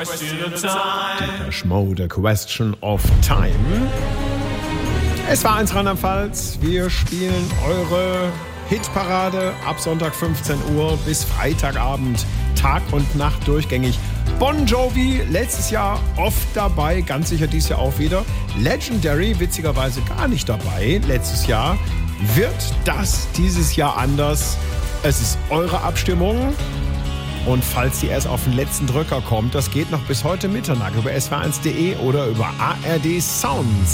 Depeche Mode, A Question of Time. Es war 1 Rheinland-Pfalz. Wir spielen eure Hitparade ab Sonntag 15 Uhr bis Freitagabend, Tag und Nacht durchgängig. Bon Jovi, letztes Jahr oft dabei, ganz sicher dieses Jahr auch wieder. Legendary, witzigerweise gar nicht dabei, letztes Jahr. Wird das dieses Jahr anders? Es ist eure Abstimmung. Und falls die erst auf den letzten Drücker kommt, das geht noch bis heute Mitternacht über swr1.de oder über ARD Sounds.